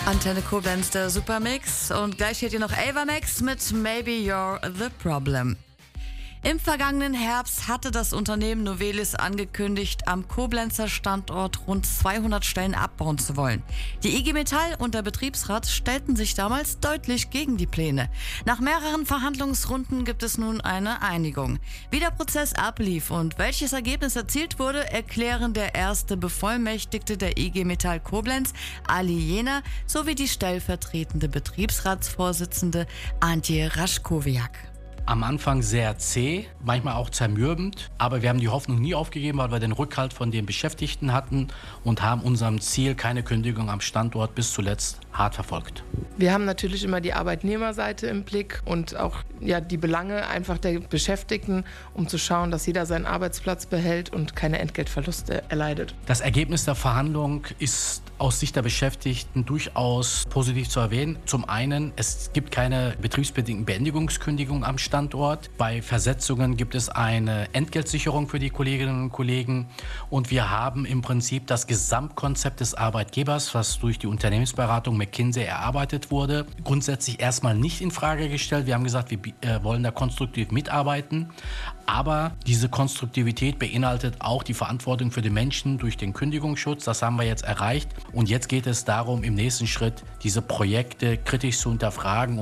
Antenne Koblenz, der Supermix. Und gleich steht hier noch Ava Max mit Maybe You're the Problem. Im vergangenen Herbst hatte das Unternehmen Novelis angekündigt, am Koblenzer Standort rund 200 Stellen abbauen zu wollen. Die IG Metall und der Betriebsrat stellten sich damals deutlich gegen die Pläne. Nach mehreren Verhandlungsrunden gibt es nun eine Einigung. Wie der Prozess ablief und welches Ergebnis erzielt wurde, erklären der erste Bevollmächtigte der IG Metall Koblenz, Ali Jena, sowie die stellvertretende Betriebsratsvorsitzende Antje Raschkowiak. Am Anfang sehr zäh, manchmal auch zermürbend, aber wir haben die Hoffnung nie aufgegeben, weil wir den Rückhalt von den Beschäftigten hatten und haben unserem Ziel, keine Kündigung am Standort, bis zuletzt hart verfolgt. Wir haben natürlich immer die Arbeitnehmerseite im Blick und auch die Belange einfach der Beschäftigten, um zu schauen, dass jeder seinen Arbeitsplatz behält und keine Entgeltverluste erleidet. Das Ergebnis der Verhandlung ist aus Sicht der Beschäftigten durchaus positiv zu erwähnen. Zum einen, es gibt keine betriebsbedingten Beendigungskündigungen am Standort. Bei Versetzungen gibt es eine Entgeltsicherung für die Kolleginnen und Kollegen. Und wir haben im Prinzip das Gesamtkonzept des Arbeitgebers, was durch die Unternehmensberatung McKinsey erarbeitet wurde, grundsätzlich erstmal nicht in Frage gestellt. Wir haben gesagt, wir wollen da konstruktiv mitarbeiten. Aber diese Konstruktivität beinhaltet auch die Verantwortung für die Menschen durch den Kündigungsschutz. Das haben wir jetzt erreicht. Und jetzt geht es darum, im nächsten Schritt diese Projekte kritisch zu hinterfragen